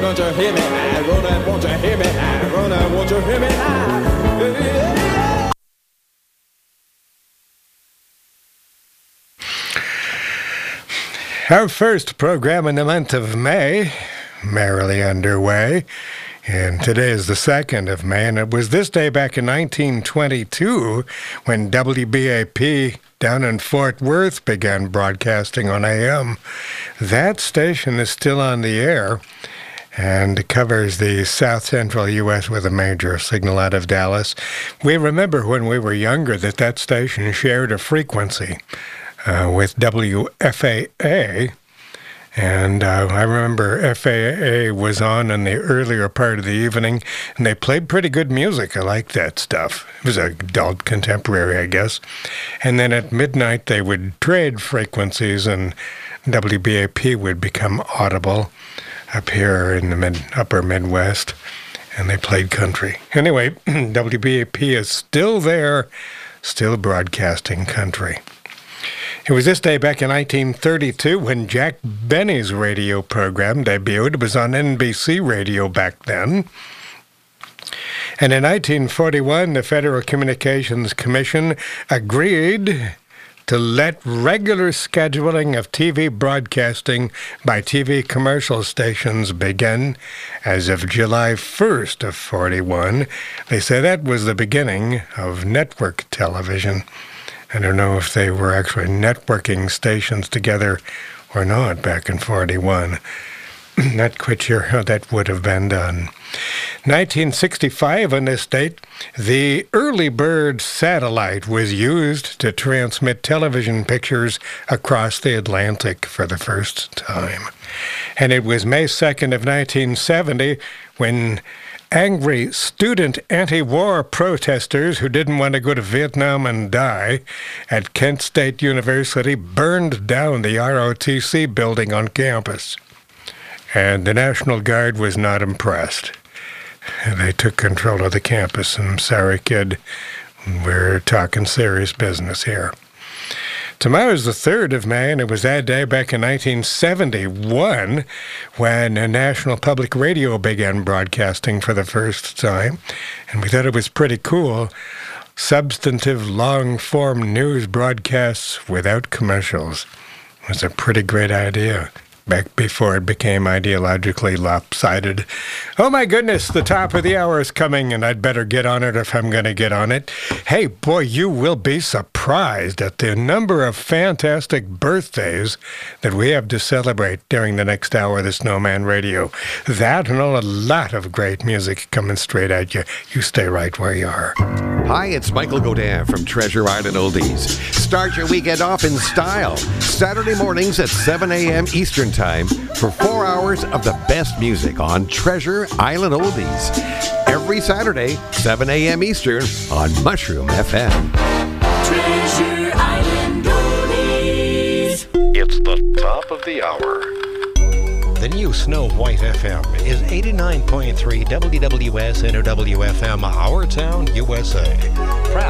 Won't you hear me now? Ronan, won't you hear me now? Ronan, won't you hear me now? Our first program in the month of May, merrily underway, and today is the 2nd of May, and it was this day back in 1922 when WBAP down in Fort Worth began broadcasting on AM. That station is still on the air and covers the south-central U.S. with a major signal out of Dallas. We remember when we were younger that station shared a frequency with WFAA, and I remember FAA was on in the earlier part of the evening, and they played pretty good music. I liked that stuff. It was adult contemporary, I guess. And then at midnight, they would trade frequencies, and WBAP would become audible up here in the upper Midwest, and they played country. Anyway, WBAP is still there, still broadcasting country. It was this day back in 1932 when Jack Benny's radio program debuted. It was on NBC Radio back then. And in 1941, the Federal Communications Commission agreed to let regular scheduling of TV broadcasting by TV commercial stations begin as of July 1st of 41. They say that was the beginning of network television. I don't know if they were actually networking stations together or not back in 41. Not quite sure how that would have been done. 1965 on this date, the Early Bird satellite was used to transmit television pictures across the Atlantic for the first time. And it was May 2nd of 1970 when angry student anti-war protesters who didn't want to go to Vietnam and die at Kent State University burned down the ROTC building on campus. And the National Guard was not impressed. They took control of the campus, and I'm sorry, kid, we're talking serious business here. Tomorrow's the 3rd of May, and it was that day back in 1971 when National Public Radio began broadcasting for the first time, and we thought it was pretty cool. Substantive, long-form news broadcasts without commercials. It was a pretty great idea. Back before it became ideologically lopsided. Oh my goodness, the top of the hour is coming, and I'd better get on it if I'm going to get on it. Hey, boy, you will be surprised at the number of fantastic birthdays that we have to celebrate during the next hour of the Snowman Radio. That and a lot of great music coming straight at you. You stay right where you are. Hi, it's Michael Godin from Treasure Island Oldies. Start your weekend off in style. Saturday mornings at 7 a.m. Eastern Time for 4 hours of the best music on Treasure Island Oldies. Every Saturday, 7 a.m. Eastern on Mushroom FM. Treasure Island Oldies. It's the top of the hour. The new Snow White FM is 89.3 WWS NOW FM, Our Town, USA. Proud